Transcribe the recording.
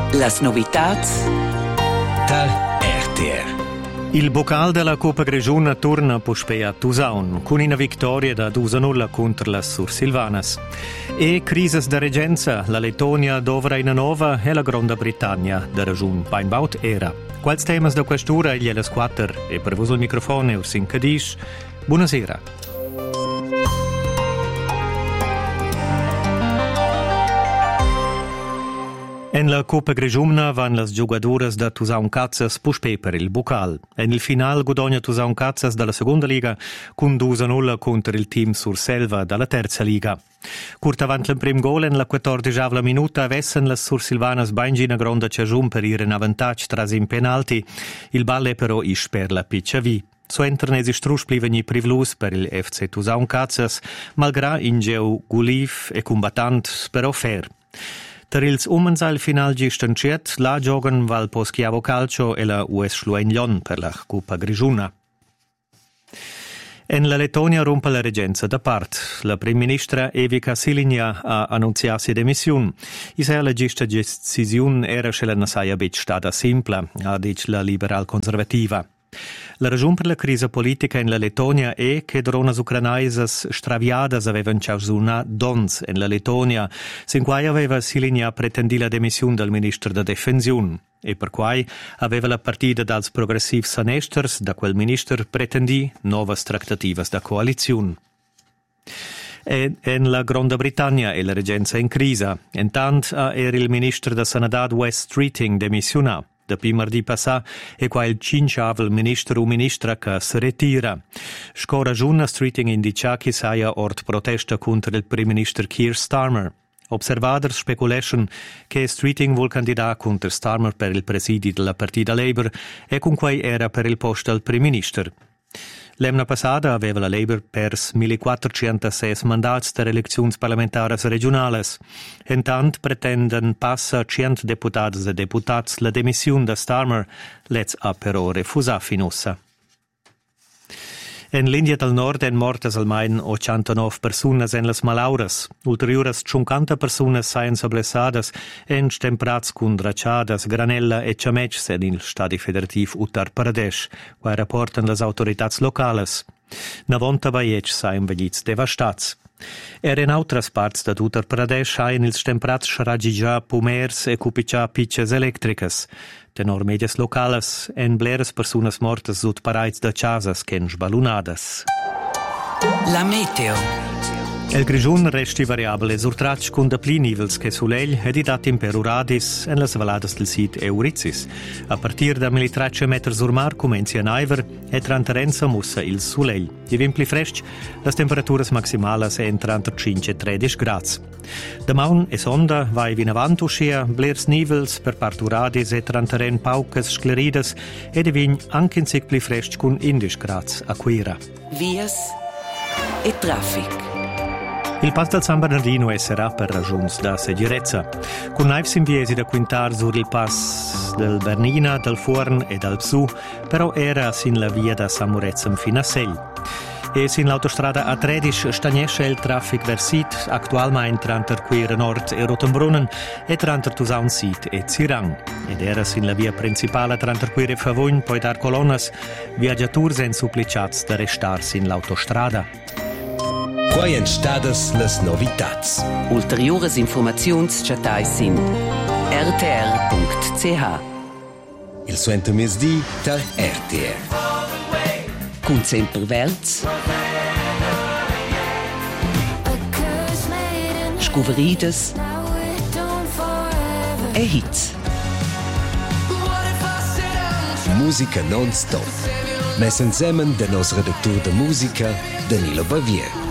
Las novitats dal RTR. Il bocal della Coppa Grigiuna torna a puspei a Tusaun, con una vittoria da 2-0 contro la Sursilvanas. E crisis da regenza, la Lettonia dovra in nova e la Grande Britannia da ragiun Painbaut era. Quals temas da quest'ora gli alle 4 e per voi il microfono Ursin Cadish. Buonasera. En la Coppa Grigiumna van las giugadoras da Tusaun Cazzas puspei per il bocal. En il final guadagna Tusaun Cazzas dalla seconda liga con 2-0 contro il team Surselva dalla terza liga. Curt avant il prim gol en la 14ª minuta vessen las Sursilvanas baingina gronda ciagiun per ir in avantage tras in penalti. Il ball è però isch per la piccia vi. So entranesi strusch pliveni privlus per il FC Tusaun Cazzas, malgrà ingeu guliv e combatant però fair. Per ils umens al final gistanciet, la giogan val Poschiavo Calcio e la US Schluenglion per la Coppa Grigiuna. En la Lettonia rompe la regenza da part. La prim ministra Evika Silinja ha annunziato demissiun. Isa la gista decisiun era che la nasaia bet stada simpla, ha dit la liberal conservativa. La ragione per la crisi politica in la Lettonia è che dronas ucranaisas straviadas avevan ciausuna dons in la Lettonia, sin quai aveva Silinja pretendi la demissione del ministro da Defensiun, e per quai aveva la partida dels progressivs sanesters da quel ministro pretendi novas tractativas da coalizione. E in la Grande Britannia è la regenza in crisi. Intant era il ministro da Sanidad West Streeting demissionà. Da martedì passà e qua il cinciava il ministro o ministra che si ritira. Scora giunna Streeting indica che saia ort protesta contro il primo ministro Keir Starmer. Observadors speculation che Streeting vuol candidare contro Starmer per il presidio della partita Labour e con cui era per il posto del primo ministro. L'anno passato aveva la Labour pers 1406 mandats per elezioni parlamentari regionali. Intanto pretenden passa 100 deputati e deputati la demissione da Starmer, let's ha però refusato finossa. In l'India del Nord en mortes almain 89 personas en las malauras. Ulteriores 50 personas saien sablessadas en stemprats cun draciadas, granella e ciamets en il Stadi Federativ Uttar Pradesh, quai rapportan las autoritats locales. 90 veiets saien veglits devastats. In autras parts da Uttar Pradesh saien ils stemprats sraggigia pomers e cupiccia pitches electricas. Tenor medias locales en bleres personas mortas sut paraiz da casas ken sbalunadas. La meteo. El Grigiun resti variabile esurtrac con da pli nivels che sulegl ed i dati imperuradis en las valadas del sit Eurizis. A partir da 1.300 metri sur mar comenzi a naiver e trantarenza mussa il sulegl. Divin pli fresc, las temperaturas maximalas en 35 e 13 grads. Da maun e sonda vai vin avant uscia, blers nivels per parturadis e trantaren paucas scleridas e divin anche in sig pli fresc con 11 grads a quira. Vias e traffic. Il pass del San Bernardino sarà per ragions da sicurezza. Con naivs inviesi da quintar sur il pass del Bernina, del Forn e del Psu, però era sin la via da Samurezzem fino a Segl. E sin l'autostrada A13 stagnesce il traffic versit, attualmente tranter Quera Nord e Rotenbrunnen e tranter Tusaun Sit e Zirang. Ed era sin la via principale tranter Quera Favogn, poi dar colonnas, viaggiatori sen supplicats da restar sin l'autostrada. Quai en stadas las novitats. Ulteriores informaziuns chatais sin rtr.ch. Il suento mesdi dal RTR. Cun sempre verts. Scuverides. E hits. Musica non-stop. Mes insieme de nos redactor de musica, Danilo Bavier.